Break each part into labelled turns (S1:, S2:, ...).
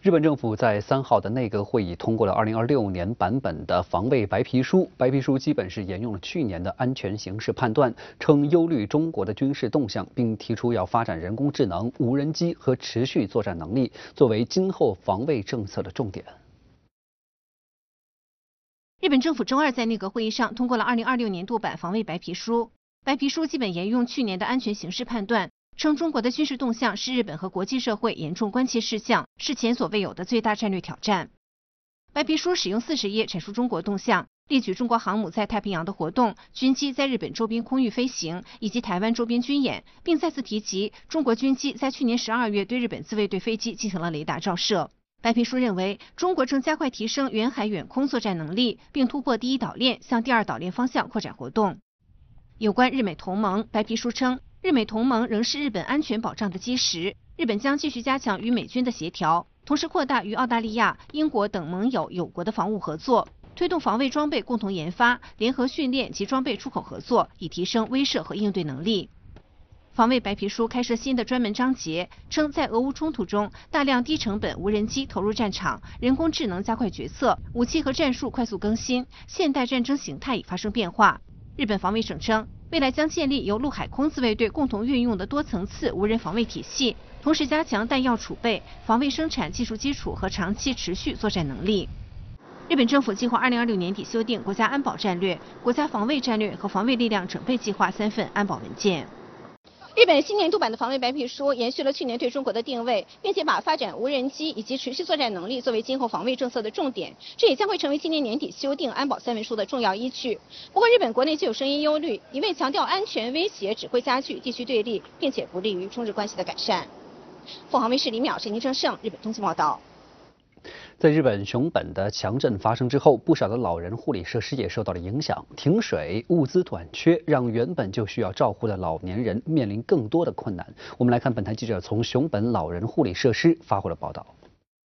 S1: 日本政府在3号的内阁会议通过了2026年版本的防卫白皮书。白皮书基本是沿用了去年的安全形势判断，称忧虑中国的军事动向，并提出要发展人工智能、无人机和持续作战能力，作为今后防卫政策的重点。
S2: 日本政府周2在内阁会议上通过了2026年度版防卫白皮书。白皮书基本沿用去年的安全形势判断，称中国的军事动向是日本和国际社会严重关切事项，是前所未有的最大战略挑战。白皮书使用40页阐述中国动向，列举中国航母在太平洋的活动、军机在日本周边空域飞行以及台湾周边军演，并再次提及中国军机在去年12月对日本自卫队飞机进行了雷达照射。白皮书认为，中国正加快提升远海远空作战能力，并突破第一岛链，向第2岛链方向扩展活动。有关日美同盟，白皮书称，日美同盟仍是日本安全保障的基石，日本将继续加强与美军的协调，同时扩大与澳大利亚、英国等盟友友国的防务合作，推动防卫装备共同研发、联合训练及装备出口合作，以提升威慑和应对能力。防卫白皮书开设新的专门章节，称在俄乌冲突中，大量低成本无人机投入战场，人工智能加快决策，武器和战术快速更新，现代战争形态已发生变化。日本防卫省称，未来将建立由陆海空自卫队共同运用的多层次无人防卫体系，同时加强弹药储备、防卫生产技术基础和长期持续作战能力。日本政府计划2026年底修订国家安保战略、国家防卫战略和防卫力量整备计划3份安保文件。日本新年度版的防卫白皮书延续了去年对中国的定位，并且把发展无人机以及持续作战能力作为今后防卫政策的重点，这也将会成为今年年底修订安保3文书的重要依据。不过，日本国内就有声音忧虑，一味强调安全威胁只会加剧地区对立，并且不利于中日关系的改善。凤凰卫视李淼、陈金正胜，日本东京报道。
S1: 在日本熊本的强震发生之后，不少的老人护理设施也受到了影响，停水、物资短缺，让原本就需要照顾的老年人面临更多的困难。我们来看本台记者从熊本老人护理设施发回了报道。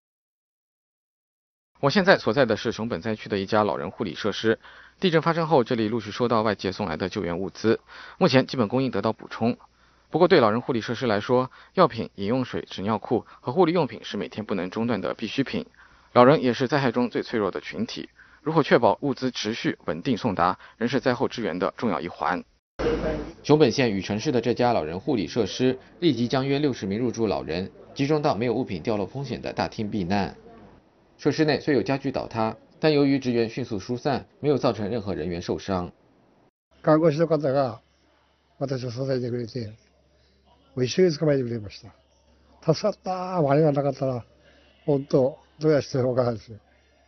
S3: 我现在所在的是熊本灾区的一家老人护理设施。地震发生后，这里陆续收到外界送来的救援物资，目前基本供应得到补充。不过对老人护理设施来说，药品、饮用水、纸尿裤和护理用品是每天不能中断的必需品。老人也是灾害中最脆弱的群体，如何确保物资持续稳定送达，仍是灾后支援的重要一环。熊本县宇城市的这家老人护理设施立即将约60名入住老人集中到没有物品掉落风险的大厅避难。设施内虽有家具倒塌，但由于职员迅速疏散，没有造成任何人员受傷。
S4: 看護師の方が私を支えてくれて、一緒に捕まえてくれました。助かった。あれがなかったら、本当どうやってわからんです。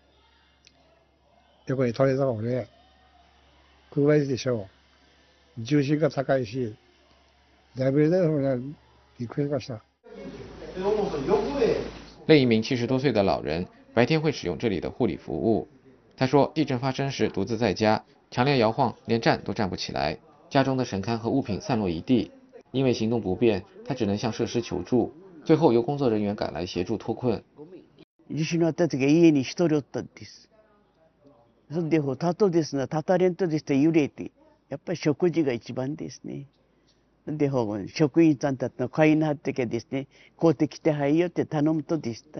S4: 横に取れたのもね、車椅子でしょう。重心が高いし、だいぶびっくりしました。
S3: 另一名70多岁的老人白天会使用这里的护理服务。他说，地震发生时独自在家，强烈摇晃，连站都站不起来，家中的神龛和物品散落一地。因为行动不便，他只能向设施求助，最后由工作人员赶来协助脱困。
S5: 地震のあった時は家に一人おったんです。そんで立とうですね、立たれんとですね、揺れて、やっぱり食事が一番ですね。で職員さんたちの会員になってけですね、買うてきてはいよって頼むとでした。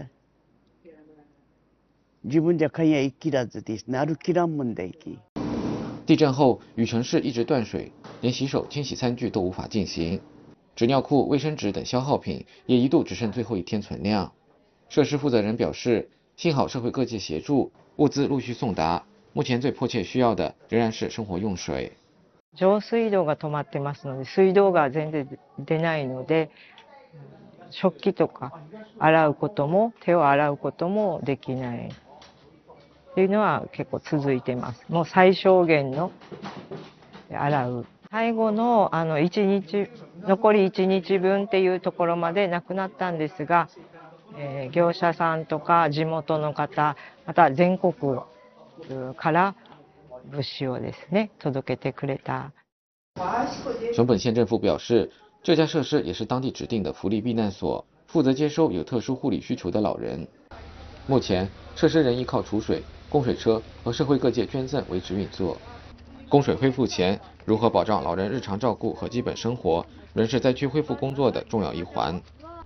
S5: 自分じゃ買いや行きらずですね、歩きらんもんだいき。
S3: 地震后，宇城市一直断水，连洗手、清洗餐具都无法进行，纸尿裤、卫生纸等消耗品也一度只剩最后一天存量。设施负责人表示，幸好社会各界协助，物资陆续送达，目前最迫切需要的仍然是生活用水。
S6: 上水道が止まってますので、水道が全然出ないので、食器とか洗うことも手を洗うこともできないっていうのは結構続いてます。もう最小限の洗う。最後の1日残り1日分っていうところまでなくなったんですが、業者さんとか地元の方、また全国から物資をですね届けてくれた。
S3: 熊本县政府表示，这家设施也是当地指定的福利避难所，负责接收有特殊护理需求的老人。目前，设施仍依靠储水、供水车和社会各界捐赠维持运作。供水恢复前，如何保障老人日常照顾和基本生活，仍是灾区恢复工作的重要一环。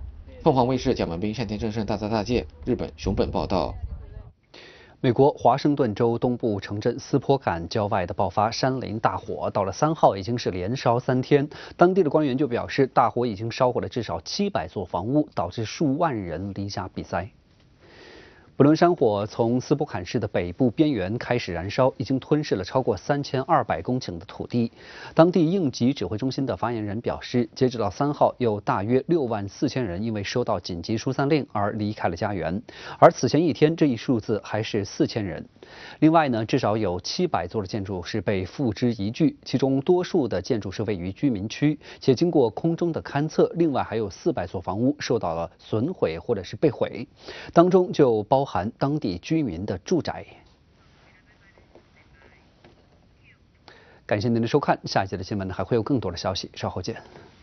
S3: 凤凰卫视蒋文斌、山田正胜大大介，日本熊本报道。
S1: 美国华盛顿州东部城镇斯波坎郊外的爆发山林大火，到了3号已经是连烧3天。当地的官员就表示，大火已经烧毁了至少700座房屋，导致数万人离家避灾。不伦山火从斯波坎市的北部边缘开始燃烧，已经吞噬了超过3200公顷的土地。当地应急指挥中心的发言人表示，截止到3号，有大约64000人因为收到紧急疏散令而离开了家园，而此前一天这一数字还是4000人。另外呢，至少有700座的建筑是被付之一炬，其中多数的建筑是位于居民区，且经过空中的勘测，另外还有400座房屋受到了损毁或者是被毁，当中就包含当地居民的住宅。感谢您的收看，下一节的新闻还会有更多的消息，稍后见。